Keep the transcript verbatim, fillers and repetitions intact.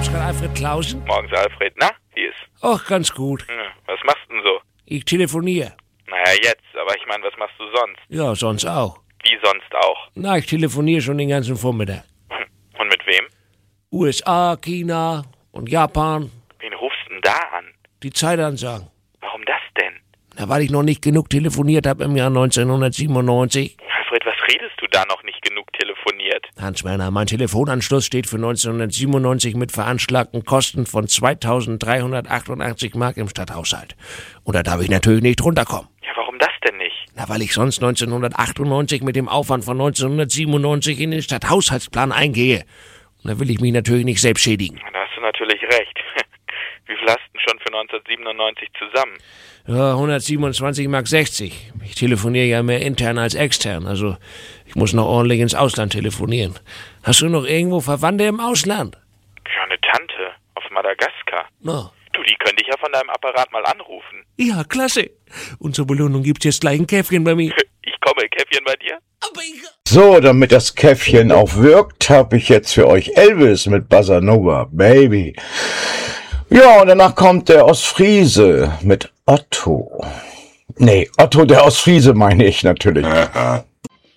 Oskar Alfred Clausen? Morgens, Alfred. Na, wie ist? Ach, ganz gut. Hm, was machst du denn so? Ich telefoniere. Naja, jetzt, aber ich meine, was machst du sonst? Ja, sonst auch. Wie sonst auch? Na, ich telefoniere schon den ganzen Vormittag. Hm. Und mit wem? U S A, China und Japan. Wen rufst du denn da an? Die Zeitansagen. Warum das denn? Na, weil ich noch nicht genug telefoniert habe im Jahr neunzehnhundertsiebenundneunzig. Alfred, was redest du da noch nicht genug telefoniert? Hans-Werner, mein Telefonanschluss steht für neunzehnhundertsiebenundneunzig mit veranschlagten Kosten von zweitausenddreihundertachtundachtzig Mark im Stadthaushalt. Und da darf ich natürlich nicht runterkommen. Ja, warum das denn nicht? Na, weil ich sonst neunzehnhundertachtundneunzig mit dem Aufwand von neunzehnhundertsiebenundneunzig in den Stadthaushaltsplan eingehe. Und da will ich mich natürlich nicht selbst schädigen. Da hast du natürlich recht. Wie viel hast du denn schon für neunzehnhundertsiebenundneunzig zusammen? Ja, hundertsiebenundzwanzig Mark sechzig. Ich telefoniere ja mehr intern als extern, also ich muss noch ordentlich ins Ausland telefonieren. Hast du noch irgendwo Verwandte im Ausland? Ja, eine Tante auf Madagaskar. No. Du, die könnte ich ja von deinem Apparat mal anrufen. Ja, klasse. Und zur Belohnung gibt's jetzt gleich ein Käffchen bei mir. Ich komme, Käffchen bei dir? Aber ich... So, damit das Käffchen auch wirkt, habe ich jetzt für euch Elvis mit Bossa Nova, Baby. Ja, und danach kommt der Ostfriese mit Otto. Nee, Otto der Ostfriese meine ich natürlich.